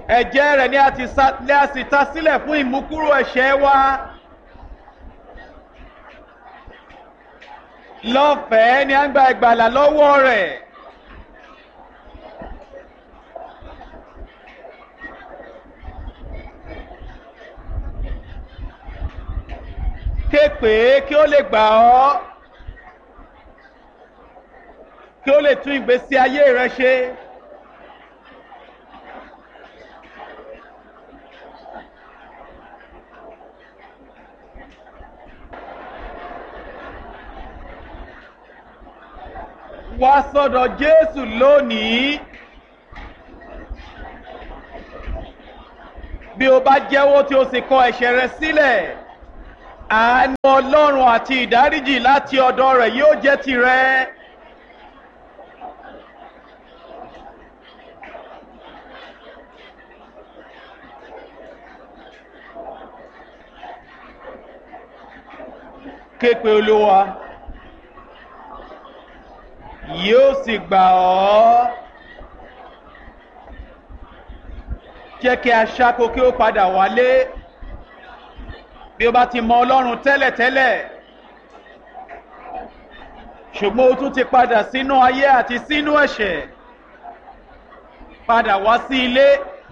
ẹ̀jẹ̀ rẹ̀ ni a sì ta sílẹ̀ fún ìmúkúrò ẹ̀ṣẹ̀ wa. Lọ́fẹ̀ẹ́ ni a ń gba ìgbàlà lọ́wọ́ rẹ̀. Ké pè é kí ó lè gbà ọ́, kí ó lè tún ìgbésí ayé rẹ ṣe. Wá sọ́dọ̀ Jésù lónìí. Bí o bá jẹ́wọ́ tí o sì kọ ẹ̀ṣẹ̀ rẹ sílẹ̀, àánú Ọlọ́run àti ìdáríjì láti ọ̀dọ̀ rẹ̀ yóò jẹ́ tìrẹ. Ké pe Olúwa, yóò sì gbà ọ́. Jẹ́ kí aṣáko kí ó padà wálé. Bí o bá ti mọ Ọlọ́run tẹ́lẹ̀tẹ́lẹ̀, ṣùgbọ́n o tún ti padà sínú ayé àti sínú ẹ̀ṣẹ̀, padà wá sí ilé.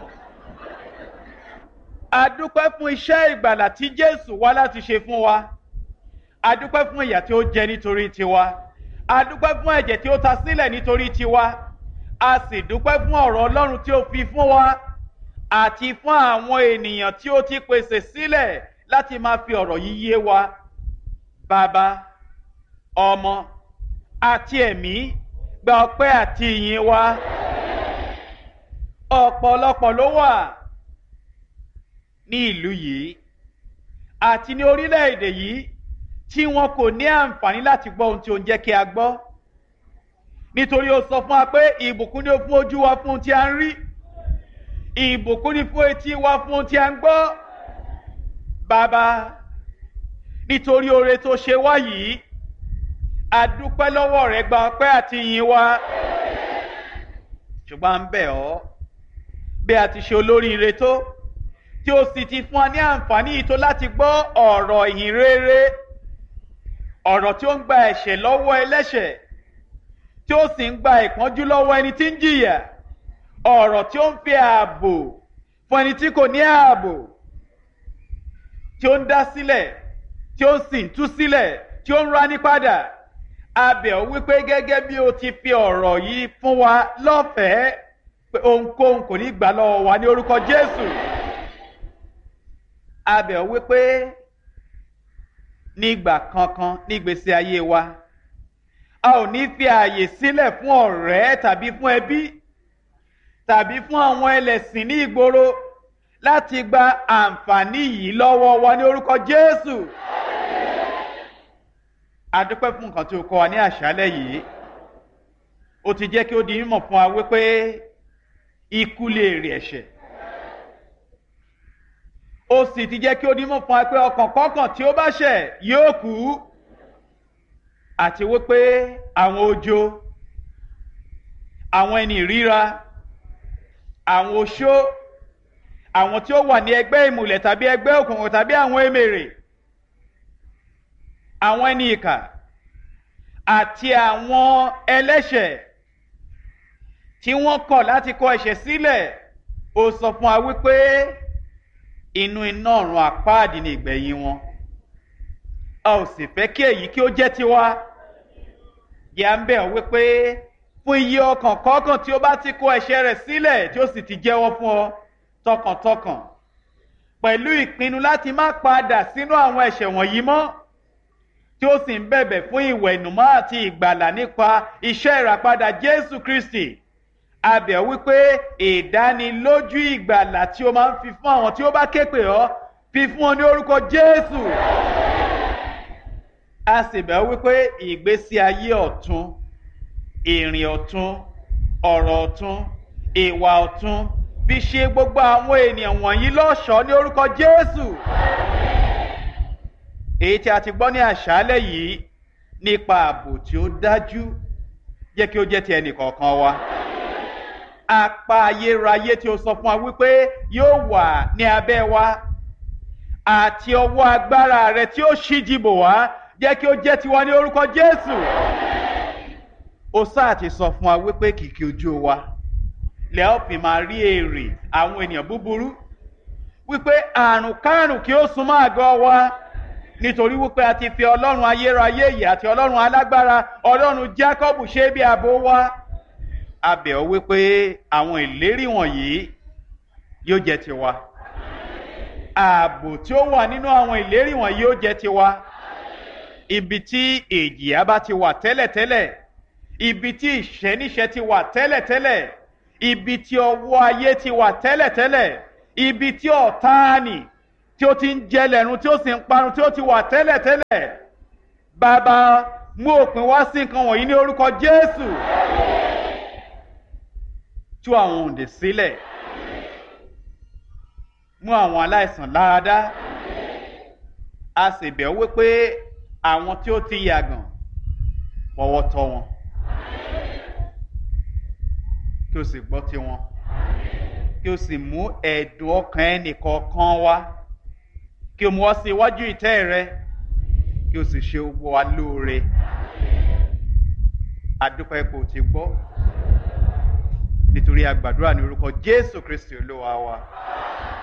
A dúpẹ́ fún iṣẹ́ ìgbàlà tí Jésù wá láti ṣe fún wa. A dúpẹ́ fún ìyà tí ó jẹ nítorí tiwa. A dúpẹ́ fún ẹ̀jẹ̀ tí ó ta sílẹ̀ nítorí tiwa. A sì dúpẹ́ fún ọ̀rọ̀ Ọlọ́run tí ó fi fún wa àti fún àwọn ènìyàn tí ó ti pèsè sílẹ̀ láti máa fi ọ̀rọ̀ yìí yé wa. Bàbá, Ọmọ àti Ẹ̀mí gba ọpẹ́ àti ìyìn wa. Ọ̀pọ̀lọpọ̀ ló wà ní ìlú yìí àti ní orílẹ̀-èdè yìí tí wọn kò ní àǹfààní láti gbọ́ ohun tí ó ń jẹ́ kí a gbọ́. Nítorí ó sọ fún wa pé ìbùkún ni ó fún ojú wa fún ohun tí a ń rí, ìbùkún ni fún etí wa fún ohun tí a ń gbọ́. Bàbá, nítorí oore tó ṣe wá yìí, a dúpẹ́ lọ́wọ́ rẹ, gba ọpẹ́ àti ìyìn wa. Ṣùgbọ́n à ń bẹ̀ ọ́, bí a ti ṣe olóríire tó, tí ó sì ti fún wa ní àǹfààní yìí tó láti gbọ́ ọ̀rọ̀ ìyìn rere, ọ̀rọ̀ tí ó ń gba ẹ̀ṣẹ̀ lọ́wọ́ ẹlẹ́ṣẹ̀, tí ó sì ń gba ìpọ́njú lọ́wọ́ ẹni tí ń jìyà, ọ̀rọ̀ tí ó ń fi ààbò fún ẹni tí kò ní ààbò, tí ó ń dá sílẹ̀, tí ó sì ń tú sílẹ̀, tí ó ń rání padà. A bẹ̀ ọ́ wípé gẹ́gẹ́ bí o ti fi ọ̀rọ̀ yìí fún wa lọ́fẹ̀ẹ́, pé ohunkóhun kò ní gbà lọ́wọ́ wa ní orúkọ Jésù. A bẹ̀ ọ́ wípé nígbà kankan nígbésí ayé wa, a ò ní fi ààyè sílẹ̀ fún ọ̀rẹ́ tàbí fún ẹbí tàbí fún àwọn ẹlẹ́sìn ní ìgboro láti gba àǹfààní yìí lọ́wọ́ wa ní orúkọ Jésù. A dúpẹ́ fún nǹkan tí o kọ́ wa ní àṣálẹ́ yìí. O ti jẹ́ kí ó di mímọ̀ fún wa wípé ikú lè èrè ẹ̀ṣẹ̀. Ó sì ti jẹ́ kí ó di mímọ̀ fún wa pé ọkàn kọ́kàn tí ó bá ṣẹ̀ yóò kú. Àti wípé àwọn ojo, àwọn ẹni ìríra, àwọn oṣó, àwọn tí ó wà ní ẹgbẹ́ ìmùlẹ̀ tàbí ẹgbẹ́ òkùnkùn tàbí àwọn èmèrè, àwọn ẹni ìkà àti àwọn ẹlẹ́ṣẹ̀ tí wọ́n kọ̀ láti kọ ẹ̀ṣẹ̀ sílẹ̀, ó sọ fún wa wípé inú iná ọ̀run àpáàdì ni ìgbẹ̀yìn wọn. A ò sì fẹ́ kí èyí kí ó jẹ́ tiwa. Yà ń bẹ̀ ọ́ wípé fún iye ọkàn kọ̀ọ̀kan tí ó bá ti kọ ẹ̀ṣẹ̀ rẹ̀ sílẹ̀ tí ó sì ti jẹ́wọ́ fún ọ tọkàntọkàn, pẹ̀lú ìpinnu láti má padà sínú àwọn ẹ̀ṣẹ̀ wọ̀nyí mọ́, tí ó sì ń bẹ̀bẹ̀ fún ìwẹ̀nùmọ́ àti ìgbàlà nípa iṣẹ́ ìràpadà Jésù Kristi. A bẹ̀ ọ́ wípé ìdánilójú ìgbàlà tí ó máa ń fi fún àwọn tí ó bá ké pè ọ́, fi fún ọ ní orúkọ Jésù. A sì bẹ̀ ọ́ wípé ìgbésí ayé ọ̀tun, ìrìn ọ̀tun, ọ̀rọ̀ ọ̀tun, ìwà ọ̀tun, fi ṣe gbogbo àwọn ènìyàn wọ̀nyí lọ́ṣọ̀ọ́ ní orúkọ Jésù. Èyí tí a ti gbọ́ ní àṣálẹ́ yìí nípa ààbò tí ó dájú, jẹ́ kí ó jẹ́ ti ẹnìkọ̀ọ̀kan wa. apá ayérayé tí o sọ fún wa wípé yóò wà ní abẹ́ wa àti ọwọ́ agbára rẹ tí ó ṣíji bò wá jẹ́ kí ó jẹ́ tiwa ní orúkọ Jésù. Ó sáà ti sọ fún wa wípé kìkì ojú wa lẹ́ ó fi máa rí èrè àwọn ènìyàn búburú, wípé àrùn kárùn kí ó súnmọ́ àgọ́ wa, nítorí wípé a ti fi Ọlọ́run ayérayé yìí àti Ọlọ́run alágbára, Ọlọ́run Jákọ́bù ṣe bí ààbò wa. A bẹ̀ ọ́ wípé àwọn ìlérí wọ̀nyí yóò jẹ́ tiwa. Ààbò tí ó wà nínú àwọn ìlérí wọ̀nyí yóò jẹ́ tiwa. Ibi tí ìjìyà bá ti wà tẹ́lẹ̀tẹ́lẹ̀, ibi tí ìṣẹ́níṣẹ́ ti wà tẹ́lẹ̀tẹ́lẹ̀, ibi tí ọwọ́ ayé ti wà tẹ́lẹ̀tẹ́lẹ̀, ibi tí ọ̀táànì tí ó ti ń jẹ lẹ́run tí ó sì ń parun tí ó ti wà tẹ́lẹ̀tẹ́lẹ̀. Bàbá, mú òpin wá sí nǹkan wọ̀nyí ní orúkọ Jésù. Tú àwọn òǹdè sílẹ̀. Mú àwọn aláìsàn láradá. A sì bẹ̀ ọ́ wípé àwọn tí ó ti yàgàn fọwọ́ tọ́ wọn. Kí o sì gbọ́ tiwọn. Kí o sì mú ẹ̀dùn ọkàn ẹnìkọ̀ọ̀kan wá. Kí o mú ọ sí iwájú ìtẹ́ rẹ. Kí o sì ṣe gbogbo wa lóore. A dúpẹ́ pé o ti gbọ́. Nítorí a gbàdúrà ní orúkọ Jésù Kristi Olúwa wa.